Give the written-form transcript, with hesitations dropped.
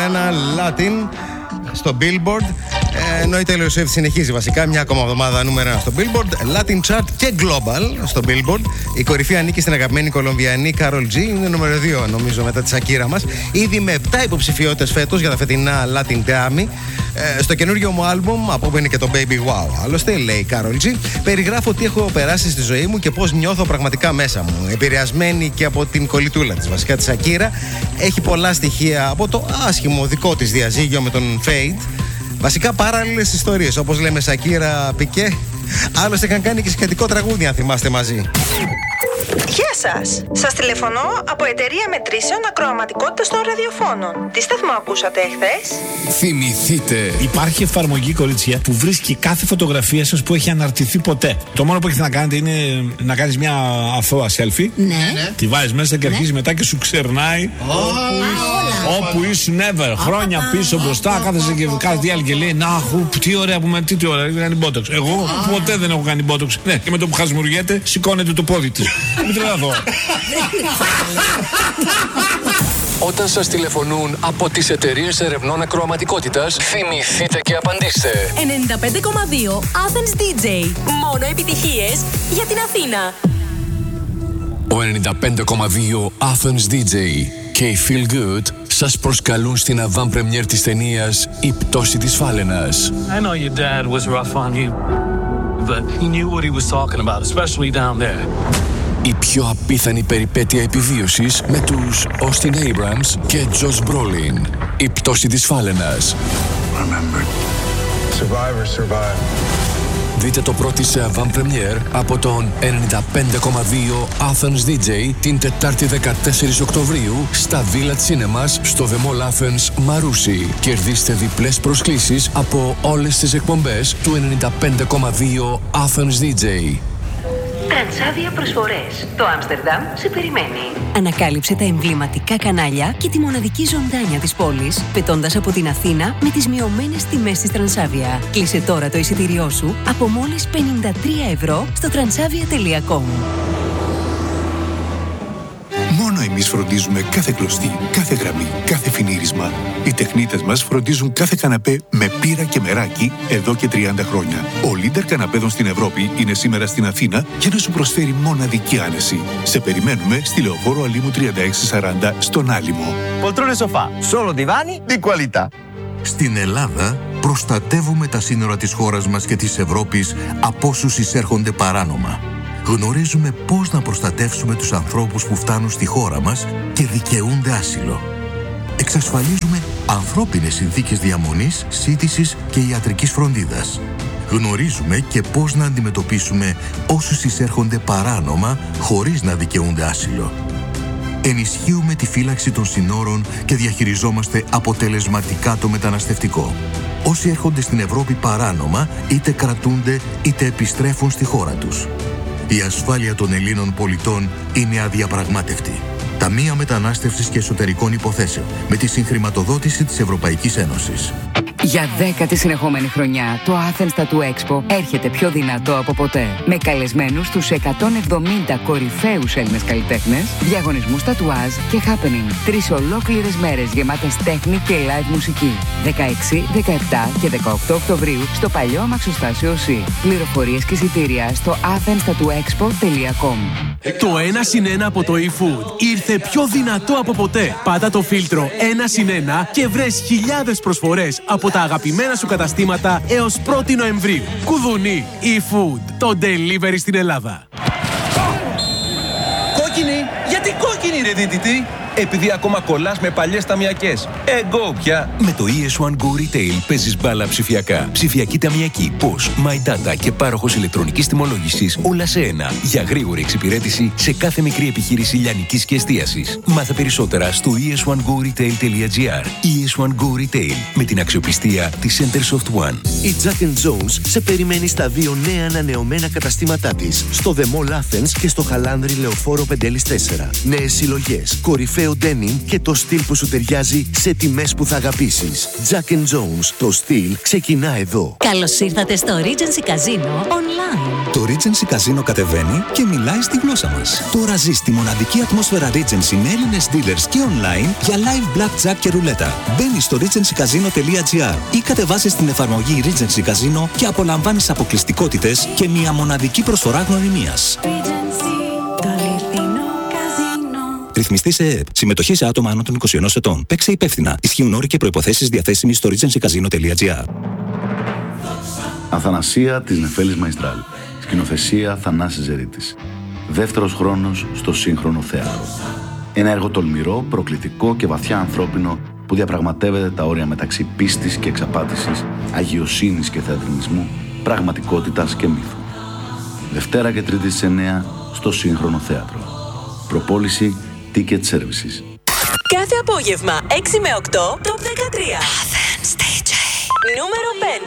1 Latin στο Billboard. Ενώ η Taylor Swift συνεχίζει βασικά μια ακόμα εβδομάδα νούμερα 1 στο Billboard, Latin Chart και Global στο Billboard. Η κορυφή ανήκει στην αγαπημένη Κολομβιανή Karol G, είναι νούμερο 2 νομίζω μετά τη Shakira μας. Ήδη με 7 υποψηφιότητες φέτος για τα φετινά Latin Grammy. Στο καινούργιο μου άλμπουμ, από όπου είναι και το Baby Wow. Άλλωστε, λέει η Karol G, περιγράφω τι έχω περάσει στη ζωή μου και πώς νιώθω πραγματικά μέσα μου. Επηρεασμένη και από την κολλητούλα της, βασικά τη Shakira. Έχει πολλά στοιχεία από το άσχημο δικό της διαζύγιο με τον Fade. Βασικά παράλληλες ιστορίες, όπως λέμε Shakira Piqué. Άλλωστε είχαν κάνει και σχετικό τραγούδι, αν θυμάστε, μαζί. Γεια σας! Σας τηλεφωνώ από εταιρεία μετρήσεων ακροαματικότητας των ραδιοφώνων. Τι σταθμό ακούσατε εχθές? Θυμηθείτε. Υπάρχει εφαρμογή, κορίτσια, που βρίσκει κάθε φωτογραφία σας που έχει αναρτηθεί ποτέ. Το μόνο που έχετε να κάνετε είναι να κάνεις μια αθώα selfie. Ναι. Τη βάζεις μέσα και αρχίζει μετά και σου ξερνάει όπου ήσουν ever. Χρόνια πίσω μπροστά, κάθεσαι και κάθε άλλη και λέει να, τι ωραία που με, τι ωραία, έχει κάνει botox. Εγώ ποτέ δεν έχω κάνει botox. Ναι, και με το που χασμουριέται, σηκώνεται το πόδι της. Μην τρελαθώ. Όταν σας τηλεφωνούν από τις εταιρείες ερευνών ακροαματικότητας, θυμηθείτε και απαντήστε. 95,2 Athens DJ. Μόνο επιτυχίες για την Αθήνα. Ο 95,2 Athens DJ και η Feel Good σας προσκαλούν στην avant-première της ταινίας «Η πτώση της Φάλαινας». I know your dad was rough on you, but he knew what he was talking about, especially down there. Η πιο απίθανη περιπέτεια επιβίωσης με τους Austin Abrams και Josh Brolin. Η πτώση της Φάλαινας. Remember, survivors survive. Δείτε το πρώτο σε avant-première από τον 95,2 Athens DJ την Τετάρτη 14 Οκτωβρίου στα Village Cinemas στο The Mall Athens Μαρούσι. Κερδίστε διπλές προσκλήσεις από όλες τις εκπομπές του 95,2 Athens DJ. Τρανσάβια προσφορές. Το Άμστερνταμ σε περιμένει. Ανακάλυψε τα εμβληματικά κανάλια και τη μοναδική ζωντάνια της πόλης, πετώντας από την Αθήνα με τις μειωμένες τιμές της Τρανσάβια. Κλείσε τώρα το εισιτήριό σου από μόλις 53 ευρώ στο transavia.com. Μόνο εμείς φροντίζουμε κάθε κλωστή, κάθε γραμμή, κάθε φινίρισμα. Οι τεχνίτες μας φροντίζουν κάθε καναπέ με πύρα και μεράκι εδώ και 30 χρόνια. Ο Λίντερ καναπέδων στην Ευρώπη είναι σήμερα στην Αθήνα για να σου προσφέρει μοναδική άνεση. Σε περιμένουμε στη Λεωφόρο Αλήμου 3640 στον Άλυμο. Πολtrone sofà, solo divani di qualità. Στην Ελλάδα προστατεύουμε τα σύνορα της χώρας μας και της Ευρώπης από όσους εισέρχονται παράνομα. Γνωρίζουμε πώς να προστατεύσουμε τους ανθρώπους που φτάνουν στη χώρα μας και δικαιούνται άσυλο. Εξασφαλίζουμε ανθρώπινες συνθήκες διαμονής, σύντησης και ιατρικής φροντίδας. Γνωρίζουμε και πώς να αντιμετωπίσουμε όσους εισέρχονται παράνομα χωρίς να δικαιούνται άσυλο. Ενισχύουμε τη φύλαξη των συνόρων και διαχειριζόμαστε αποτελεσματικά το μεταναστευτικό. Όσοι έρχονται στην Ευρώπη παράνομα είτε κρατούνται είτε επιστρέφουν στη χώρα τους. Η ασφάλεια των Ελλήνων πολιτών είναι αδιαπραγμάτευτη. Ταμεία Μετανάστευσης και Εσωτερικών Υποθέσεων με τη συγχρηματοδότηση της Ευρωπαϊκής Ένωσης. Για 10η συνεχόμενη χρονιά, το Athens Tattoo Expo έρχεται πιο δυνατό από ποτέ. Με καλεσμένους τους 170 κορυφαίους Έλληνες καλλιτέχνες, διαγωνισμούς τατουάζ και happening. 3 ολόκληρες μέρες γεμάτες τέχνη και live μουσική. 16, 17 και 18 Οκτωβρίου στο παλιό αμαξοστάσιο C. Πληροφορίες και εισιτήρια στο athens-tattooexpo.com. Το 1+1 από το eFood ήρθε πιο δυνατό από ποτέ. Πάτα το φίλτρο 1+1 και βρες χιλιάδες προσφορές από τα αγαπημένα σου καταστήματα έως 1η Νοεμβρίου. Κουδουνί, eFood, το delivery στην Ελλάδα. Κόκκινη! Γιατί κόκκινη ρε δίδυτη? Επειδή ακόμα κολλάς με παλιές ταμιακές. Εγώ πια. Με το ES1 Go Retail παίζεις μπάλα ψηφιακά. Ψηφιακή ταμιακή, POS, My Data και πάροχος ηλεκτρονικής τιμολόγησης όλα σε ένα. Για γρήγορη εξυπηρέτηση σε κάθε μικρή επιχείρηση λιανικής και εστίασης. Μάθε περισσότερα στο es1goretail.gr. ES1 Go Retail με την αξιοπιστία της Centersoft One. Η Jack & Jones σε περιμένει στα 2 νέα ανανεωμένα καταστήματά της. Στο The Mall Athens και στο Χαλάνδρη Λεωφόρο 5-4. Νέες συλλογές, κορυφαίες ωραίο denim και το στυλ που σου ταιριάζει σε τιμές που θα αγαπήσεις. Jack & Jones. Το στυλ ξεκινά εδώ. Καλώς ήρθατε στο Regency Casino Online. Το Regency Casino κατεβαίνει και μιλάει στη γλώσσα μας. Τώρα ζεις τη μοναδική ατμόσφαιρα Regency με Έλληνες dealers και online για live blackjack και ρουλέτα. Μπαίνεις στο regencycasino.gr ή κατεβάζεις την εφαρμογή Regency Casino και απολαμβάνεις αποκλειστικότητες και μια μοναδική προσφορά γνωριμίας. Ρυθμιστή σε ΕΕΠ. Συμμετοχή σε άτομα άνω των 21 ετών. Παίξε υπεύθυνα. Ισχύουν όροι και προϋποθέσεις διαθέσιμοι στο regencycasino.gr. Αθανασία της Νεφέλης Μαϊστράλ. Σκηνοθεσία Θανάσης Ζερίτης. Δεύτερος χρόνος στο σύγχρονο θέατρο. Ένα έργο τολμηρό, προκλητικό και βαθιά ανθρώπινο που διαπραγματεύεται τα όρια μεταξύ πίστης και εξαπάτησης, αγιοσύνης και θεατρινισμού, πραγματικότητας και μύθου. Δευτέρα και Τρίτη στις 9 στο σύγχρονο θέατρο. Προπόληση Ticket Services. Κάθε απόγευμα 6 με 8 Top 13. Athens DJ. Νούμερο 5.